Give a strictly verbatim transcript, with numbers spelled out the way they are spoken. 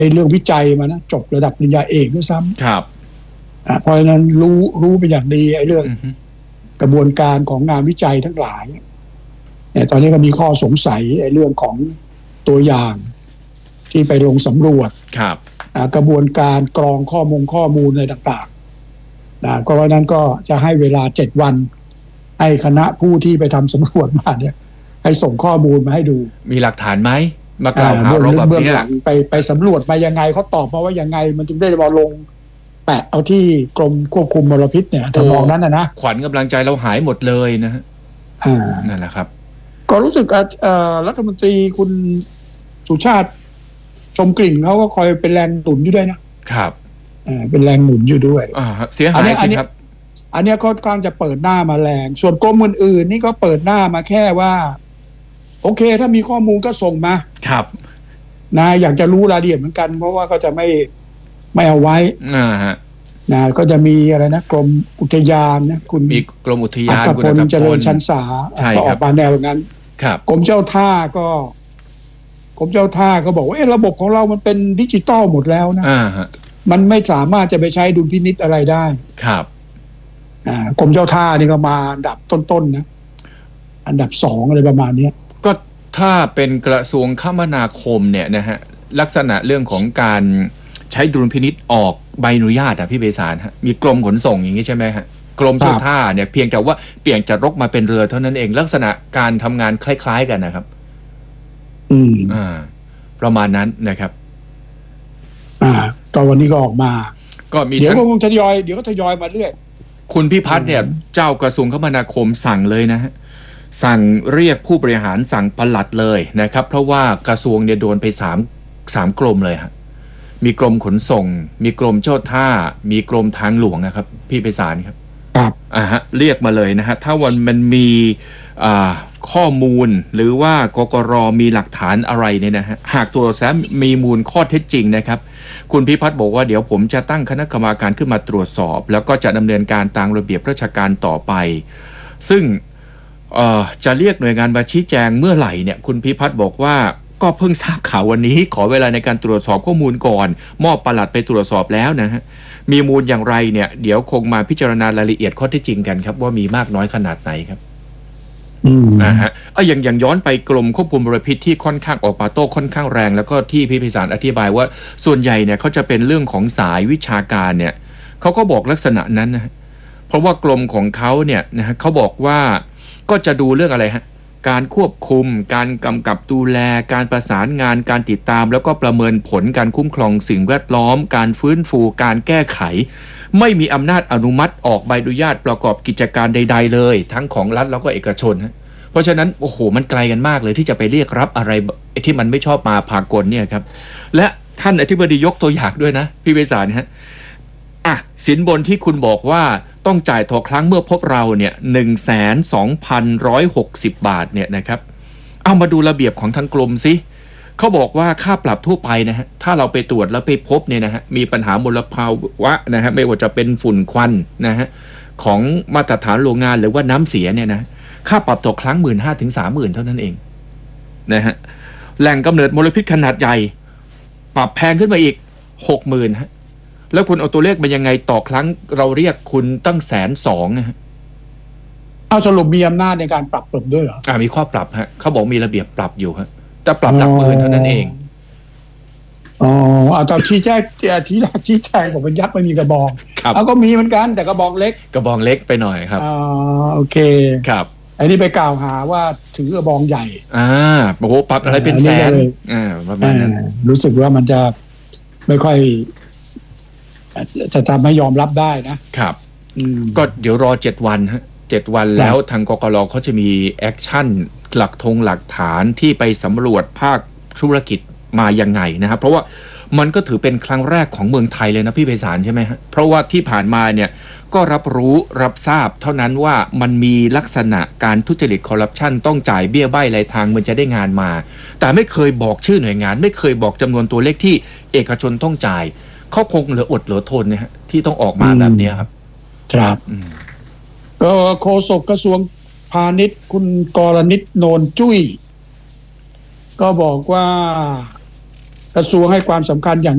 เรื่องวิจัยมานะจบระดับปริญญาเอกด้วยซ้ำครับเพราะฉะนั้นรู้รู้เป็นอย่างดีไอ้เรื่องกระบวนการของงานวิจัยทั้งหลายเนี่ยตอนนี้ก็มีข้อสงสัยไอ้เรื่องของตัวอย่างที่ไปลงสำรวจครับกระบวนการกรองข้อมูลข้อมูลอะไรต่างๆนะก็เพราะนั้นก็จะให้เวลาเจ็ดวันให้คณะผู้ที่ไปทำสำรวจมาเนี่ยให้ส่งข้อมูลมาให้ดูมีหลักฐานไหมมากล่าวหาเราแบบนี้ไปไปสำรวจมายังไงเขาตอบมาว่ายังไงมันจึงได้มาลงแปะเอาที่กรมควบคุมมลพิษเนี่ยทำนองนั้นนะนะขวัญกำลังใจเราหายหมดเลยนะฮะนั่นแหละครับก็รู้สึกรัฐมนตรีคุณสุชาติชมกลิ่นเขาก็คอยเป็นแรงหนุนอยู่ด้วยนะครับเป็นแรงหนุนอยู่ด้วยเสียหายสิครับอันนี้ค่อนข้างจะเปิดหน้ามาแรงส่วนกรมอื่นๆนี่ก็เปิดหน้ามาแค่ว่าโอเคถ้ามีข้อมูลก็ส่งมาครับนะอยากจะรู้รายละเอียดเหมือนกันเพราะว่าก็จะไม่ไม่เอาไว้อ่าฮะนะก็จะมีอะไรนะกรมอุทยานนะคุณมีกรมอุทยานคุณอัตพลเจริญชันษาก็ออกมาแนวนั้นครับกรมเจ้าท่าก็กรมเจ้าท่าก็บอกว่าระบบของเรามันเป็นดิจิตอลหมดแล้วนะอ่าฮะมันไม่สามารถจะไปใช้ดุลพินิจอะไรได้ครับอ่ากรมเจ้าท่านี่ก็มาอันดับต้นๆนะอันดับสองอะไรประมาณนี้ก็ถ้าเป็นกระทรวงคมนาคมเนี่ยนะฮะลักษณะเรื่องของการใช้ดุลพินิจออกใบอนุญาตอ่ะพี่เบสารฮะมีกรมขนส่งอย่างนี้ใช่ไหมฮะกรมเจ้าท่าเนี่ยเพียงแต่ว่าเปลี่ยนจากรกมาเป็นเรือเท่านั้นเองลักษณะการทำงานคล้ายๆกันนะครับอืมอ่าประมาณนั้นนะครับอ่าก็วันนี้ก็ออกมาก็มีเดี๋ยวก็คงทยอยเดี๋ยวก็ทยอยมาเรื่อยคุณพิพัฒน์เนี่ยเจ้ากระทรวงคมนาคมสั่งเลยนะฮะสั่งเรียกผู้บริหารสั่งปลัดเลยนะครับเพราะว่ากระทรวงเนี่ยโดนไปสามสามกรมเลยฮะมีกรมขนส่งมีกรมเจ้าท่ามีกรมทางหลวงนะครับพี่ไพศาลครับครับอ่าฮะเรียกมาเลยนะฮะถ้าวันมันมีอ่าข้อมูลหรือว่ากกร.มีหลักฐานอะไรเนี่ยนะฮะหากตัวแซมมีมูลข้อเท็จจริงนะครับคุณพิพัฒน์บอกว่าเดี๋ยวผมจะตั้งคณะกรรมการขึ้นมาตรวจสอบแล้วก็จะดำเนินการตามระเบียบราชการต่อไปซึ่งเอ่อจะเรียกหน่วยงานมาชี้แจงเมื่อไหร่เนี่ยคุณพิพัฒน์บอกว่าก็เพิ่งทราบข่าววันนี้ขอเวลาในการตรวจสอบข้อมูลก่อนมอบปลัดไปตรวจสอบแล้วนะฮะมีมูลอย่างไรเนี่ยเดี๋ยวคงมาพิจารณารายละเอียดข้อเท็จจริงกันครับว่ามีมากน้อยขนาดไหนครับอืมนะฮะเอออย่างอย่างย้อนไปกรมควบคุมมลพิษที่ค่อนข้างออกมาโต้ค่อนข้างแรงแล้วก็ที่พี่ไพศาลอธิบายว่าส่วนใหญ่เนี่ยเขาจะเป็นเรื่องของสายวิชาการเนี่ยเขาก็บอกลักษณะนั้นนะเพราะว่ากรมของเขาเนี่ยนะฮะเขาบอกว่าก็จะดูเรื่องอะไรฮะการควบคุมการกำกับดูแลการประสานงานการติดตามแล้วก็ประเมินผลการคุ้มครองสิ่งแวดล้อมการฟื้นฟูการแก้ไขไม่มีอำนาจอนุมัติออกใบอนุญาตประกอบกิจการใดๆเลยทั้งของรัฐแล้วก็เอกชนฮะเพราะฉะนั้นโอ้โหมันไกลกันมากเลยที่จะไปเรียกรับอะไรที่มันไม่ชอบมาพากลเนี่ยครับและท่านอธิบดียกตัวอย่างด้วยนะพี่ไพศาลฮะอ่ะสินบนที่คุณบอกว่าต้องจ่ายต่อครั้งเมื่อพบเราเนี่ยหนึ่งแสนสองพันร้อยหกสิบบาทเนี่ยนะครับเอามาดูระเบียบของทางกรมสิเขาบอกว่าค่าปรับทั่วไปนะฮะถ้าเราไปตรวจแล้วไปพบเนี่ยนะฮะมีปัญหามลภาวะนะฮะไม่ว่าจะเป็นฝุ่นควันนะฮะของมาตรฐานโรงงานหรือว่าน้ำเสียเนี่ยนะค่าปรับต่อครั้งหมื่นห้าถึงสามหมื่นเท่านั้นเองนะฮะแหล่งกำเนิดมลพิษขนาดใหญ่ปรับแพงขึ้นมาอีกหกหมื่นฮะแล้วคุณเอาตัวเลขมายังไงต่อครั้งเราเรียกคุณตั้งแสนสองฮะเอาสรุปมีอำนาจในการปรับเพิ่มด้วยเหรออ่ามีข้อปรับฮะเขาบอกมีระเบียบปรับอยู่ฮะแต่ปรับหลักหมื่นเท่านั้นเองอ๋อเอาตอนชี้แจงที่แรกชี้แจงบอกเป็นยักษ์ไม่มีกระบองครับเอาก็มีเหมือนกันแต่กระบองเล็กกระบองเล็กไปหน่อยครับอ๋อโอเคครับไอ้นี่ไปกล่าวหาว่าถือกระบองใหญ่อ่าโอ้โหปรับอะไรเป็นแสนอ่าประมาณนั้นรู้สึกว่ามันจะไม่ค่อยจะทำให้ยอมรับได้นะครับก็เดี๋ยวรอเจ็ดวันฮะเจ็ดวันแล้วทางกกร.เขาจะมีแอคชั่นหลักธงหลักฐานที่ไปสำรวจภาคธุรกิจมายังไงนะครับเพราะว่ามันก็ถือเป็นครั้งแรกของเมืองไทยเลยนะพี่ไพศาลใช่ไหมฮะเพราะว่าที่ผ่านมาเนี่ยก็รับรู้รับทราบเท่านั้นว่ามันมีลักษณะการทุจริตคอร์รัปชันต้องจ่ายเบี้ยใบ้รายทางมันจะได้งานมาแต่ไม่เคยบอกชื่อหน่วยงานไม่เคยบอกจำนวนตัวเลขที่เอกชนต้องจ่ายเขาคงเหลืออดเหลือทนนะฮะที่ต้องออกมาแบบนี้ครับครับก็โฆษกกระทรวงพาณิชย์คุณกรณิตโนนจุ้ยก็บอกว่ากระทรวงให้ความสำคัญอย่าง